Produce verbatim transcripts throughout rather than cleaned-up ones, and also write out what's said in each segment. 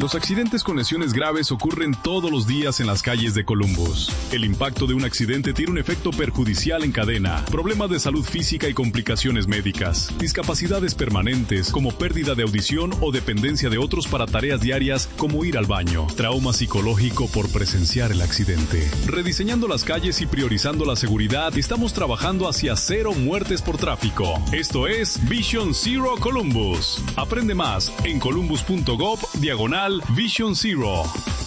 Los accidentes con lesiones graves ocurren todos los días en las calles de Columbus. El impacto de un accidente tiene un efecto perjudicial en cadena, problemas de salud física y complicaciones médicas, discapacidades permanentes como pérdida de audición o dependencia de otros para tareas diarias como ir al baño, trauma psicológico por presenciar el accidente. Rediseñando las calles y priorizando la seguridad, estamos trabajando hacia cero muertes por tráfico. Esto es Vision Zero Columbus. Aprende más en columbus punto gov diagonal Vision Zero.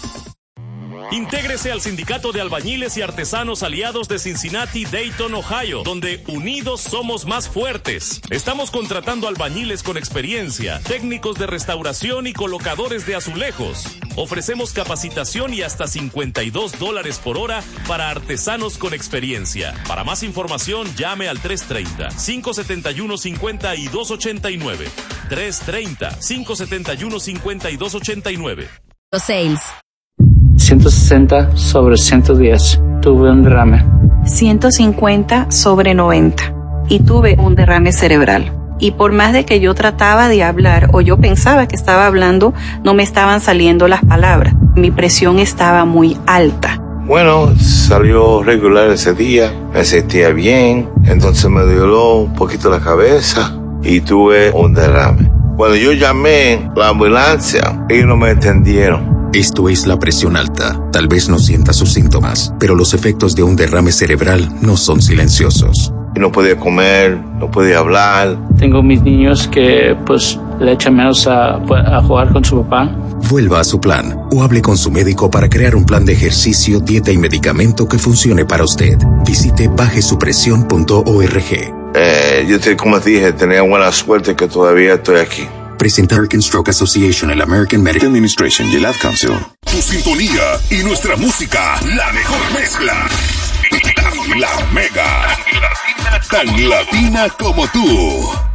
Intégrese al Sindicato de Albañiles y Artesanos Aliados de Cincinnati, Dayton, Ohio, donde unidos somos más fuertes. Estamos contratando albañiles con experiencia, técnicos de restauración y colocadores de azulejos. Ofrecemos capacitación y hasta cincuenta y dos dólares por hora para artesanos con experiencia. Para más información, llame al tres tres cero, cinco siete uno, cinco dos ocho nueve. tres tres cero, cinco siete uno, cinco dos ocho nueve. Los sales. ciento sesenta sobre ciento diez. Tuve un derrame. ciento cincuenta sobre noventa. Y tuve un derrame cerebral. Y por más de que yo trataba de hablar o yo pensaba que estaba hablando, no me estaban saliendo las palabras. Mi presión estaba muy alta. Bueno, salió regular ese día, me sentía bien, entonces me doló un poquito la cabeza y tuve un derrame. Cuando yo llamé a la ambulancia, ellos no me entendieron. Esto es la presión alta. Tal vez no sienta sus síntomas, pero los efectos de un derrame cerebral no son silenciosos. No podía comer, no podía hablar. Tengo mis niños que pues le echan menos a, a jugar con su papá. Vuelva a su plan o hable con su médico para crear un plan de ejercicio, dieta y medicamento que funcione para usted. Visite baje su presión punto org. Eh, yo te, como te dije, tenía buena suerte que todavía estoy aquí. Presenta American Stroke Association, el American Medical Administration y el Ad Council. Tu sintonía y nuestra música, la mejor mezcla. La, la Mega. Tan latina como tú.